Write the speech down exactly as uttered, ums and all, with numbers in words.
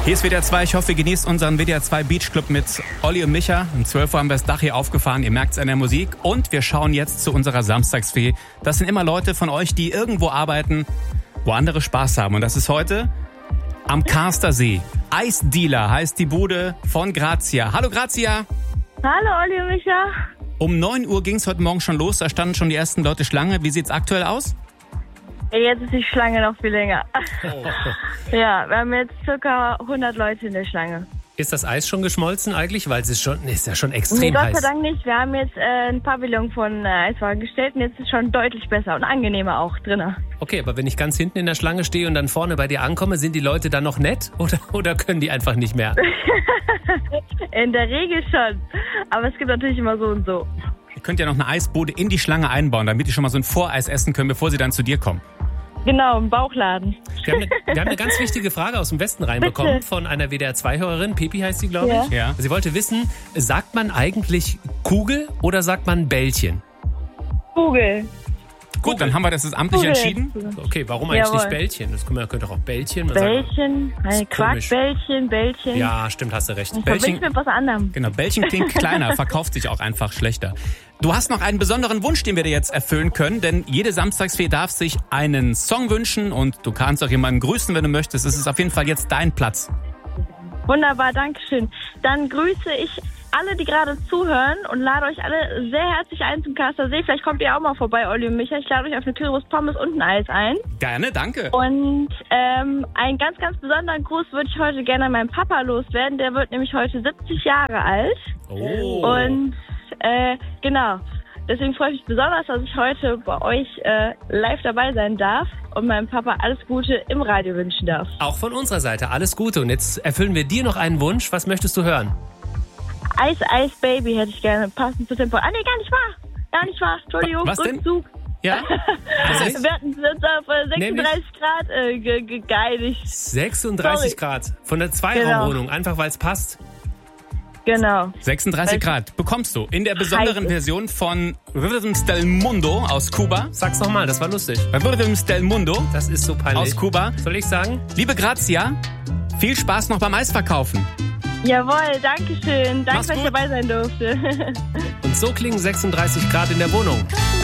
Hier ist W D R zwei. Ich hoffe, ihr genießt unseren W D R zwei Beach Club mit Olli und Micha. Um zwölf Uhr haben wir das Dach hier aufgefahren. Ihr merkt es an der Musik. Und wir schauen jetzt zu unserer Samstagsfee. Das sind immer Leute von euch, die irgendwo arbeiten, wo andere Spaß haben. Und das ist heute am Karster See. Eisdealer heißt die Bude von Grazia. Hallo Grazia. Hallo Olli und Micha. Um neun Uhr ging es heute Morgen schon los. Da standen schon die ersten Leute Schlange. Wie sieht's aktuell aus? Jetzt ist die Schlange noch viel länger. Oh. Ja, wir haben jetzt circa hundert Leute in der Schlange. Ist das Eis schon geschmolzen eigentlich? Weil es ist schon, ist ja schon Nee, extrem Gott heiß. sei Dank nicht. Wir haben jetzt äh, ein Pavillon von äh, Eiswagen gestellt und jetzt ist schon deutlich besser und angenehmer auch drin. Okay, aber wenn ich ganz hinten in der Schlange stehe und dann vorne bei dir ankomme, sind die Leute dann noch nett oder, oder können die einfach nicht mehr? In der Regel schon. Aber es gibt natürlich immer so und so. Ihr könnt ja noch eine Eisbude in die Schlange einbauen, damit die schon mal so ein Voreis essen können, bevor sie dann zu dir kommen. Genau, im Bauchladen. Wir haben, eine, wir haben eine ganz wichtige Frage aus dem Westen reinbekommen Bitte. von einer W D R zwei Hörerin. Pepi heißt sie, glaube Ja. ich. Ja. Sie wollte wissen, sagt man eigentlich Kugel oder sagt man Bällchen? Kugel. Gut, dann haben wir das jetzt amtlich Kugel. entschieden. Okay, warum eigentlich Jawohl. nicht Bällchen? Das könnte, könnte doch auch Bällchen. Man sagt, Bällchen, Das ein ist komisch. Quarkbällchen, Bällchen. ja, stimmt, hast du recht. Ich verbinde Bällchen- mit was anderem. Genau, Bällchen klingt kleiner, verkauft sich auch einfach schlechter. Du hast noch einen besonderen Wunsch, den wir dir jetzt erfüllen können, denn jede Samstagsfee darf sich einen Song wünschen und du kannst auch jemanden grüßen, wenn du möchtest. Es ist auf jeden Fall jetzt dein Platz. Wunderbar, Dankeschön. Dann grüße ich alle, die gerade zuhören und lade euch alle sehr herzlich ein zum Karster See. Vielleicht kommt ihr auch mal vorbei, Olli und Micha. Ich lade euch auf eine Currywurst Pommes und ein Eis ein. Gerne, danke. Und ähm, einen ganz, ganz besonderen Gruß würde ich heute gerne an meinen Papa loswerden. Der wird nämlich heute siebzig Jahre alt. Oh. Und äh, genau, deswegen freue ich mich besonders, dass ich heute bei euch äh, live dabei sein darf und meinem Papa alles Gute im Radio wünschen darf. Auch von unserer Seite alles Gute. Und jetzt erfüllen wir dir noch einen Wunsch. Was möchtest du hören? Eis, Eis, Baby hätte ich gerne, passend zu Tempo. Ah, nee, gar nicht wahr. Gar nicht wahr. Entschuldigung, Was denn? Rückzug. Ja? Was ist? Wir hatten uns auf äh, sechsunddreißig Grad äh, ge ge geeinigt. sechsunddreißig Sorry. Grad. Von der Zweiraumwohnung. Genau. Einfach weil es passt. Genau. sechsunddreißig Grad bekommst du in der besonderen Heiß. Version von Rhythms del Mundo aus Kuba. Sag's nochmal, das war lustig. Bei Rhythms del Mundo Das ist so peinlich. aus Kuba. Soll ich sagen? Liebe Grazia, viel Spaß noch beim Eisverkaufen. Jawohl, danke schön. Danke, Mach's dass ich gut. dabei sein durfte. Und so klingen sechsunddreißig Grad in der Wohnung.